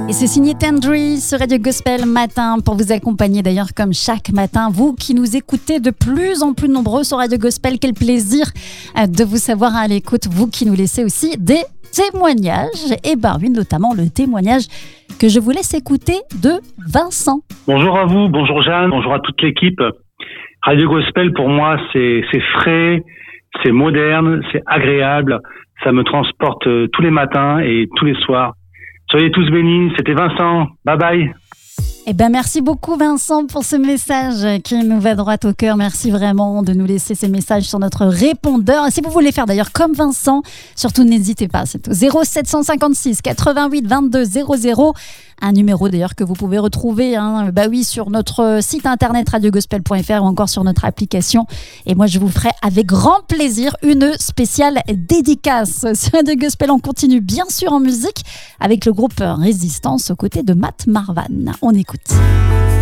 Et c'est signé Tendry sur Radio Gospel Matin pour vous accompagner d'ailleurs comme chaque matin. Vous qui nous écoutez de plus en plus nombreux sur Radio Gospel, quel plaisir de vous savoir à l'écoute. Vous qui nous laissez aussi des témoignages. Et oui, notamment le témoignage que je vous laisse écouter de Vincent. Bonjour à vous, bonjour Jeanne, bonjour à toute l'équipe. Radio Gospel pour moi c'est frais, c'est moderne, c'est agréable. Ça me transporte tous les matins et tous les soirs. Soyez tous bénis, c'était Vincent, bye bye. Merci beaucoup Vincent pour ce message qui nous va droit au cœur. Merci vraiment de nous laisser ces messages sur notre répondeur. Et si vous voulez faire d'ailleurs comme Vincent, surtout n'hésitez pas, c'est au 0756 88 22 00. Un numéro d'ailleurs que vous pouvez retrouver sur notre site internet radiogospel.fr ou encore sur notre application. Et moi je vous ferai avec grand plaisir une spéciale dédicace sur Radio Gospel. On continue bien sûr en musique avec le groupe Résistance aux côtés de Matt Marvan. On écoute.